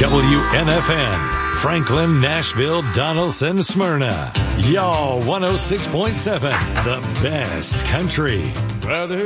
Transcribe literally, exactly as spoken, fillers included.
W N F N, Franklin, Nashville, Donaldson, Smyrna. Y'all one oh six point seven, the best country. Brother.